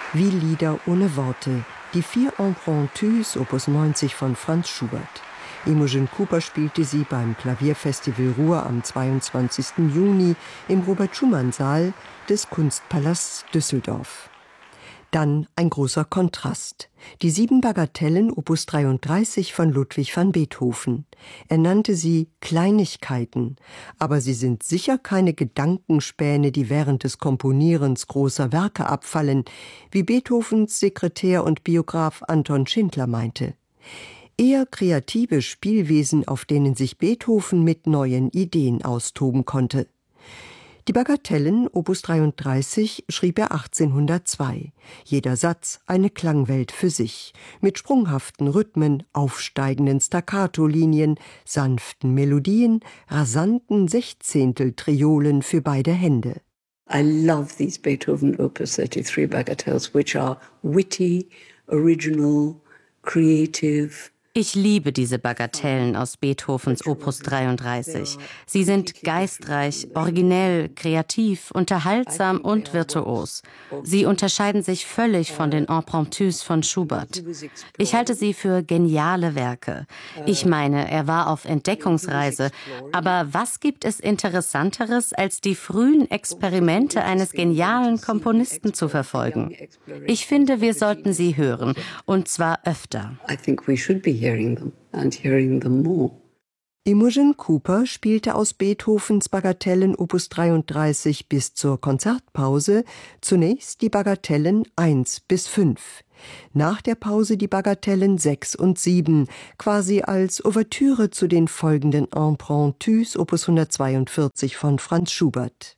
Wie Lieder ohne Worte, die 4 Impromptus Opus 90 von Franz Schubert. Imogen Cooper spielte sie beim Klavierfestival Ruhr am 22. Juni im Robert-Schumann-Saal des Kunstpalasts Düsseldorf. Dann ein großer Kontrast. Die 7 Bagatellen Opus 33 von Ludwig van Beethoven. Er nannte sie Kleinigkeiten, aber sie sind sicher keine Gedankenspäne, die während des Komponierens großer Werke abfallen, wie Beethovens Sekretär und Biograf Anton Schindler meinte. Eher kreative Spielwesen, auf denen sich Beethoven mit neuen Ideen austoben konnte. Die Bagatellen, Opus 33, schrieb er 1802. Jeder Satz eine Klangwelt für sich, mit sprunghaften Rhythmen, aufsteigenden Staccato-Linien, sanften Melodien, rasanten Sechzehnteltriolen für beide Hände. I love these Beethoven Opus 33 Bagatelles, which are witty, original, creative. Ich liebe diese Bagatellen aus Beethovens Opus 33. Sie sind geistreich, originell, kreativ, unterhaltsam und virtuos. Sie unterscheiden sich völlig von den Impromptus von Schubert. Ich halte sie für geniale Werke. Ich meine, er war auf Entdeckungsreise. Aber was gibt es Interessanteres, als die frühen Experimente eines genialen Komponisten zu verfolgen? Ich finde, wir sollten sie hören. Und zwar öfter. I think we should be hearing them and hearing them more. Imogen Cooper spielte aus Beethovens Bagatellen Opus 33 bis zur Konzertpause zunächst die Bagatellen 1 bis 5. Nach der Pause die Bagatellen 6 und 7, quasi als Ouvertüre zu den folgenden Impromptus Opus 142 von Franz Schubert.